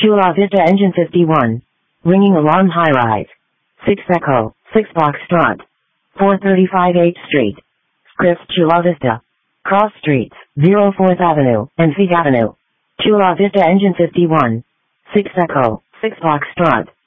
Chula Vista Engine 51. Ringing alarm high-rise. 6 Echo, 6 Foxtrot. 435 8th Street. Scripps, Chula Vista. Cross Streets, 04th Avenue, and Fig Avenue. Chula Vista Engine 51. 6 Echo, 6 Foxtrot.